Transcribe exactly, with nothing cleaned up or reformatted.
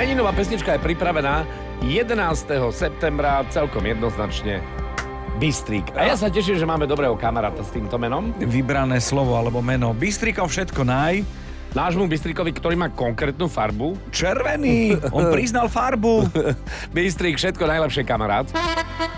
Meninová pesnička je pripravená jedenásteho septembra, celkom jednoznačne Bystrik. A ja sa teším, že máme dobrého kamaráta s týmto menom. Vybrané slovo alebo meno. Bystrikom všetko naj. Nášmu Bystrikovi, ktorý má konkrétnu farbu. Červený. On priznal farbu. Bystrik, všetko najlepšie, kamarát.